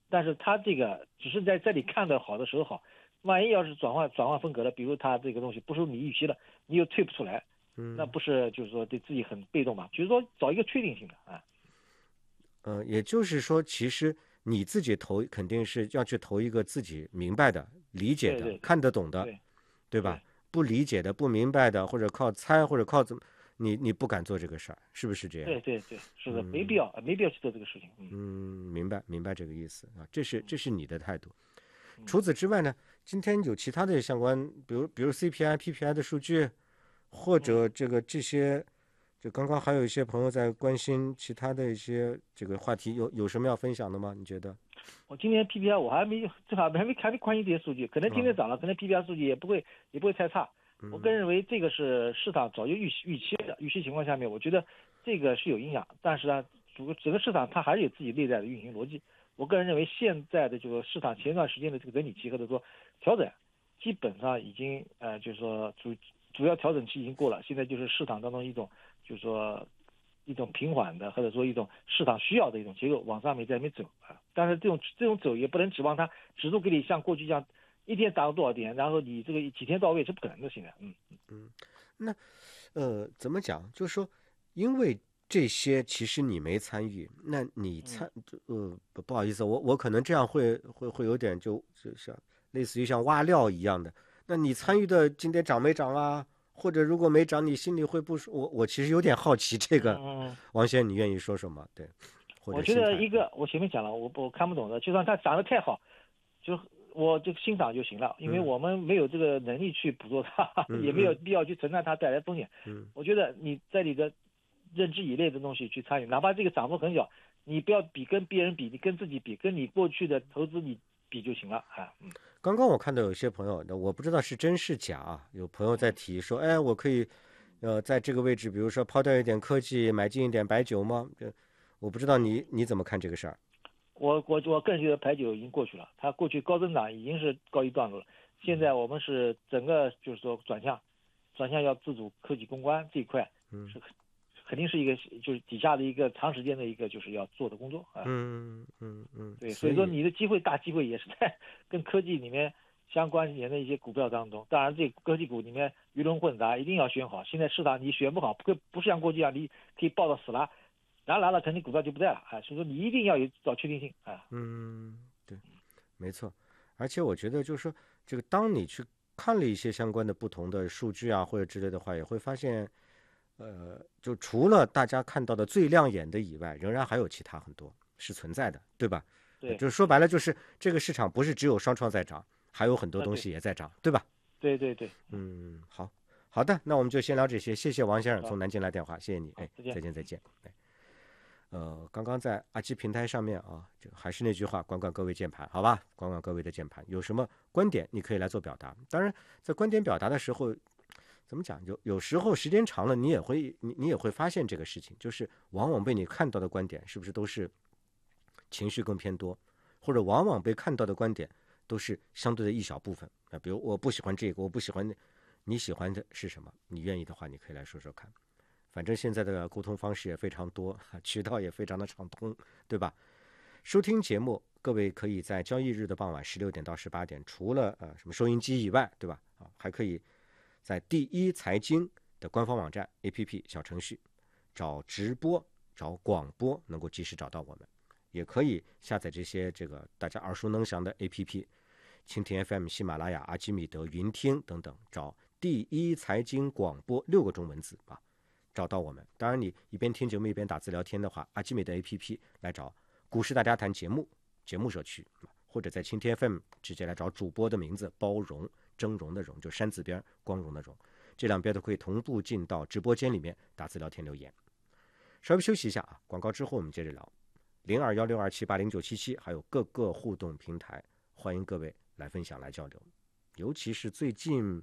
但是他这个只是在这里看到好的时候好，万一要是转换风格了，比如他这个东西不如你预期了，你又退不出来，那不是就是说对自己很被动嘛？就是说找一个确定性的啊。 也就是说，其实你自己肯定是要去投一个自己明白的、理解的、 对看得懂的，对吧？不理解的、不明白的，或者靠猜，或者靠怎么，你不敢做这个事儿，是不是这样？ 对，是的，没必要去做这个事情。 明白这个意思啊，这是你的态度。除此之外呢，今天有其他的相关，比如 CPI、PPI 的数据，或者这些。就刚刚还有一些朋友在关心其他的一些这个话题，有什么要分享的吗？你觉得？ 我今年 PPI 我正好还没关心这些数据，可能今天涨了，可能 PPI 数据也不会太差。我个人认为这个是市场早就预期的，预期情况下面，我觉得这个是有影响，但是呢，整个市场它还是有自己内在的运行逻辑。我个人认为现在的这个市场前段时间的这个整体期或者说调整，基本上已经就是说主要调整期已经过了，现在就是市场当中一种就是说一种平缓的，或者说一种市场需要的一种结构往上面在那边走啊。但是这种走也不能指望它指数给你像过去一样一天涨多少点，然后你这个几天到位是不可能的。现在那怎么讲？就是说，因为这些其实你没参与，那你不好意思，我可能这样会有点就像类似于像挖料一样的。那你参与的今天涨没涨啊？或者如果没涨，你心里会不舒服？我其实有点好奇这个，王先生，你愿意说什么？对， 我觉得我前面讲了，我看不懂的，就算它涨得太好，就我就欣赏就行了，因为我们没有这个能力去捕捉它，也没有必要去承担它带来风险。我觉得你在你的认知以内的东西去参与，哪怕这个涨幅很小，你不要跟别人比，你跟自己比，跟你过去的投资你比就行了啊。 刚刚我看到有些朋友，我不知道是真是假啊，有朋友在提说，哎，我可以，在这个位置，比如说抛掉一点科技，买进一点白酒吗？我不知道你怎么看这个事儿。 我个人觉得白酒已经过去了，它过去高增长已经是告一段落了。现在我们是整个就是说转向要自主科技攻关这一块，是肯定是一个就是底下的一个长时间的一个就是要做的工作啊。对，所以说你的大机会也是在跟科技里面相关联的一些股票当中。当然，这科技股里面鱼龙混杂，一定要选好。现在市场你选不好，不是像过去一样，你可以抱到死了，然后来了肯定股票就不在了啊。所以说你一定要找确定性啊。 对，没错。而且我觉得就是说，这个当你去看了一些相关的不同的数据啊或者之类的话，也会发现。就除了大家看到的最亮眼的以外，仍然还有其他很多是存在的，对吧？ 对， 就是说白了，就是这个市场不是只有双创在涨，还有很多东西也在涨，对吧？ 对。 好的，那我们就先聊这些。谢谢王先生从南京来电话，谢谢你。再见。刚刚在阿基平台上面啊，这个还是那句话，管各位键盘，好吧？管各位的键盘，有什么观点你可以来做表达。当然，在观点表达的时候。怎么讲？有时候时间长了，你也会发现这个事情，就是往往被你看到的观点，是不是都是情绪更偏多，或者往往被看到的观点都是相对的一小部分啊。比如我不喜欢这个，我不喜欢，你喜欢的是什么？你愿意的话，你可以来说说看。反正现在的沟通方式也非常多，渠道也非常的畅通，对吧？收听节目，各位可以在交易日的傍晚16点到18点，除了什么收音机以外，对吧？还可以。在第一财经的官方网站 APP 小程序找直播找广播，能够及时找到我们。也可以下载这些大家耳熟能详的 APP， 蜻蜓 FM、喜马拉雅、阿基米德、云听等等，找第一财经广播6个中文字啊，找到我们。当然你一边听节目一边打字聊天的话，阿基米德 APP 来找股市大家谈节目社区，或者在蜻蜓 FM 直接来找主播的名字包容峥嵘的嵘，就山字边光荣的荣，这两边都可以同步进到直播间里面打字聊天留言。稍微休息一下啊，广告之后我们接着聊。021627809777，还有各个互动平台，欢迎各位来分享来交流。尤其是最近，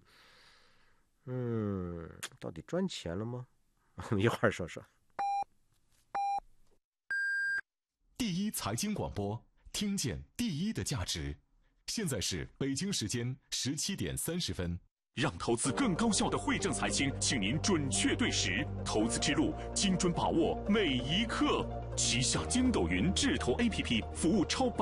到底赚钱了吗？我们一会儿说说。 第一财经广播，听见第一的价值。现在是北京时间17点30分。让投资更高效的汇正财经，请您准确对时，投资之路精准把握每一刻。旗下筋斗云智投 APP 服务超